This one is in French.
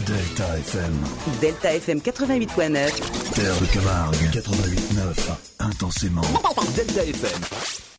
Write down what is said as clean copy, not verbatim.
Delta FM. Delta FM 88.9. Terre de Camargue 88.9. Intensément. Delta FM.